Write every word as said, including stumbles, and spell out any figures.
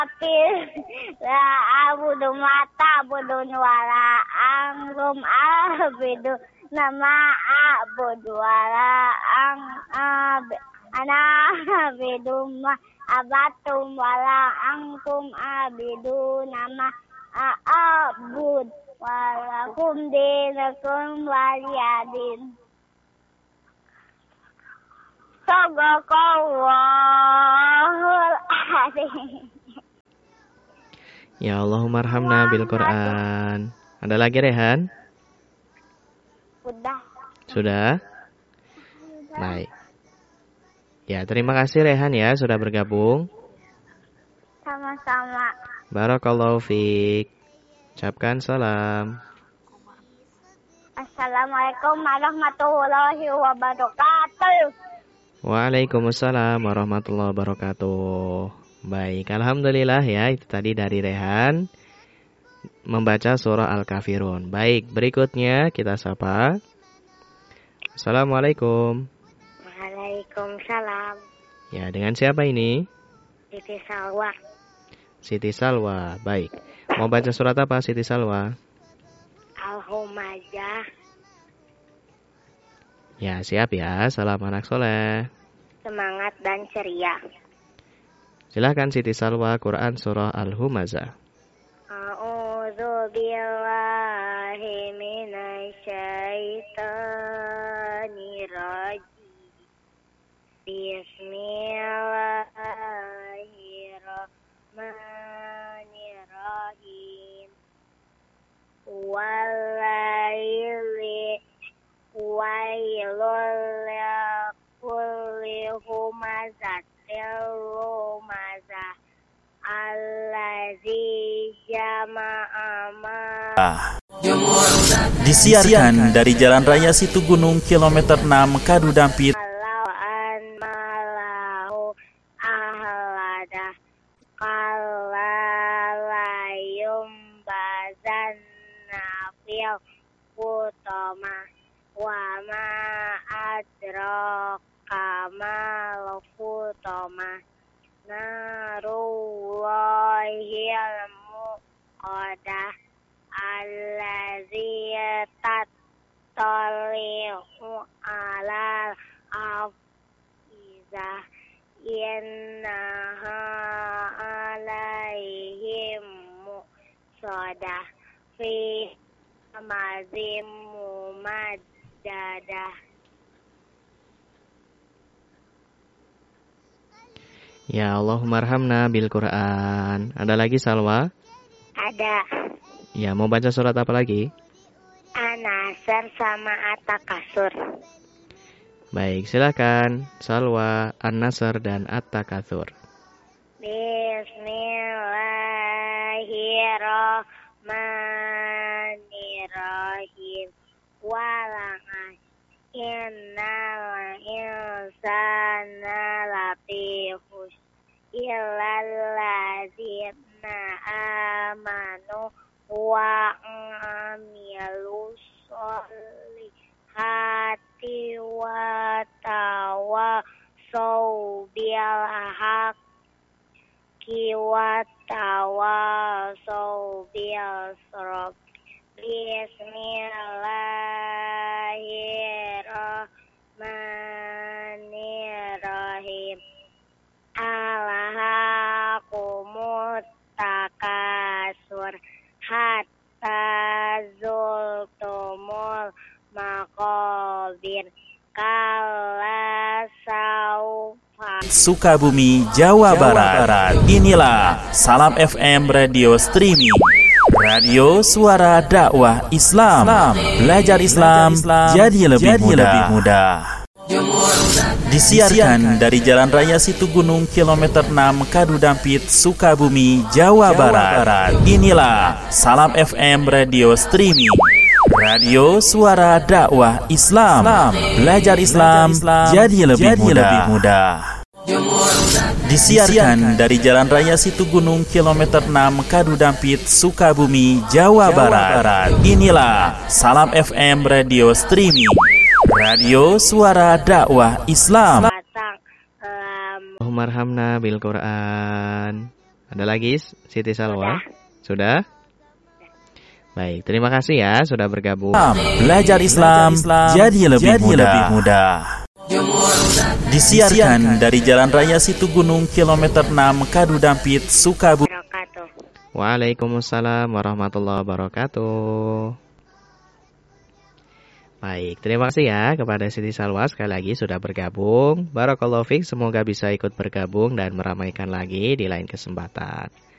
la abudu mata budun wala angrum abidu nama abudu wala ang ab ana abidu ma abatum wala angkum abidu nama abud wala kum dinakum waliyadin. Sadaqallahul azim. Ya Allahumma arhamna bil Quran. Ada lagi Rehan? Sudah. Sudah? Baik. Ya, terima kasih Rehan ya sudah bergabung. Sama-sama. Barakallahu fiik. Ucapkan salam. Assalamualaikum warahmatullahi wabarakatuh. Waalaikumsalam warahmatullahi wabarakatuh. Baik, alhamdulillah ya, itu tadi dari Rehan membaca surah Al-Kafirun. Baik, berikutnya kita sapa. Assalamualaikum. Waalaikumsalam. Ya, dengan siapa ini? Siti Salwa. Siti Salwa, baik. Mau baca surat apa Siti Salwa? Al-Humazah. Ya, siap ya, salam anak soleh. Semangat dan ceria. Silakan Siti Salwa, Quran surah Al-Humazah. A'udzu billahi minasy syaithanir rajim. Bismillahirrahmanirrahim. Walaili wailul likulli humazatil lumazah allazi jama'a ma. Disiarkan dari Jalan Raya Situgunung kilometer enam Kadu Dampit. Lawan malahu ahlada qalayum bazanna fil utama wa ma adraka mal utama narullahil muqadah allazi tattali'u alal afizah innaha alaihim muqadah fi amazim mumaddadah. Ya Allahumma arhamna bil Quran. Ada lagi Salwa? Ada. Ya, mau baca surat apa lagi? An-Nasr sama At-Takasur. Baik, silakan Salwa, An-Nasr dan At-Takatsur. Bismillahirrahmanirrahim. Walangas innal insana lafi khusr illal ladzina amanu wa amilus solihati wa tawassaw bil haqqi wa tawassaw bil sabr. Bismillahirrahmanirrahim. Alhaakumut takasur hatta zultumul maqabir kala saufa. Sukabumi, Jawa Barat. Inilah Salam F M Radio Streaming, radio suara dakwah Islam. Belajar Islam jadi lebih mudah. Disiarkan dari Jalan Raya Situgunung kilometer enam Kadu Dampit, Sukabumi, Jawa Barat. Inilah Salam F M Radio Streaming, radio suara dakwah Islam. Belajar Islam jadi lebih mudah. Disiarkan dari Jalan Raya Situgunung kilometer enam Kadu Dampit, Sukabumi, Jawa Barat. Inilah Salam F M Radio Streaming, radio suara dakwah Islam. Allahumma arhamna bil Quran. Ada lagi Siti Salwa? Sudah. Sudah? Baik, terima kasih ya sudah bergabung. Belajar Islam, jadi lebih mudah. Lebih mudah. Disiarkan dari Jalan Raya Situgunung kilometer enam Kadu Dampit, Sukabumi. Wabarakatuh. Waalaikumsalam warahmatullahi wabarakatuh. Baik, terima kasih ya kepada Siti Salwa sekali lagi sudah bergabung. Barakallahu fiik, semoga bisa ikut bergabung dan meramaikan lagi di lain kesempatan.